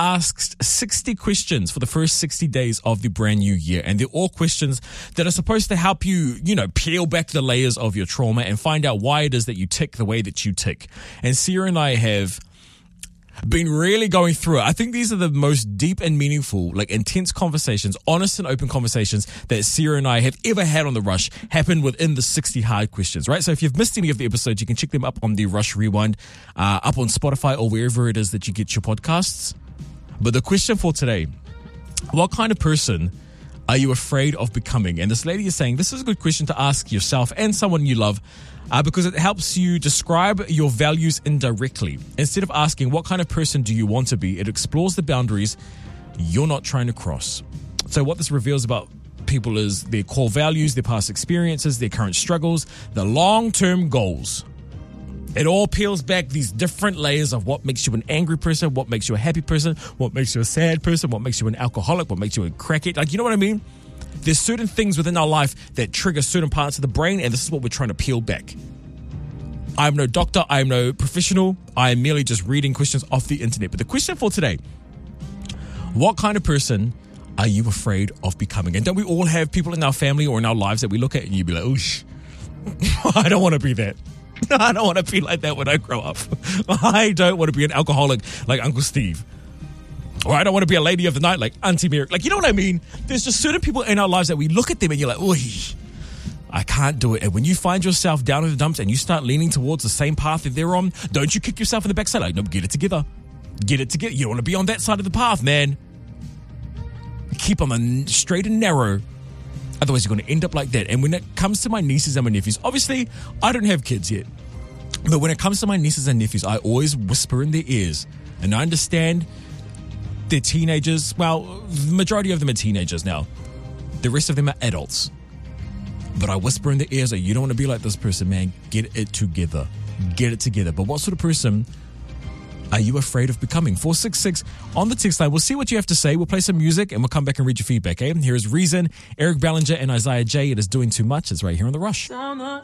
asked 60 questions for the first 60 days of the brand new year. And they're all questions that are supposed to help you, peel back the layers of your trauma and find out why it is that you tick the way that you tick. And Sarah and I have been really going through it. I think these are the most deep and meaningful, intense conversations, honest and open conversations that Sarah and I have ever had on The Rush happen within the 60 hard questions, right? So if you've missed any of the episodes, you can check them up on the Rush Rewind, up on Spotify or wherever it is that you get your podcasts. But the question for today, what kind of person are you afraid of becoming? And this lady is saying this is a good question to ask yourself and someone you love, because it helps you describe your values indirectly. Instead of asking what kind of person do you want to be, it explores the boundaries you're not trying to cross. So what this reveals about people is their core values, their past experiences, their current struggles, the long-term goals. It all peels back these different layers of what makes you an angry person, what makes you a happy person, what makes you a sad person, what makes you an alcoholic, what makes you a crackhead. You know what I mean? There's certain things within our life that trigger certain parts of the brain, and this is what we're trying to peel back. I'm no doctor. I'm no professional. I am merely just reading questions off the internet. But the question for today, what kind of person are you afraid of becoming? And don't we all have people in our family or in our lives that we look at and you be like, oosh, I don't want to be that. I don't want to be like that when I grow up. I don't want to be an alcoholic like Uncle Steve. Or I don't want to be a lady of the night like Auntie Mary. You know what I mean? There's just certain people in our lives that we look at them and you're like, oy, I can't do it. And when you find yourself down in the dumps and you start leaning towards the same path that they're on, don't you kick yourself in the backside? No, get it together. Get it together. You don't want to be on that side of the path, man. Keep on the straight and narrow. Otherwise, you're going to end up like that. And when it comes to my nieces and my nephews, obviously, I don't have kids yet. But when it comes to my nieces and nephews, I always whisper in their ears. And I understand they're teenagers. Well, the majority of them are teenagers now. The rest of them are adults. But I whisper in their ears that you don't want to be like this person, man. Get it together. Get it together. But what sort of person are you afraid of becoming? 466 on the text line. We'll see what you have to say. We'll play some music and we'll come back and read your feedback. Okay? Here is Reason, Eric Ballinger and Isaiah J. It is Doing Too Much. It's right here on The Rush.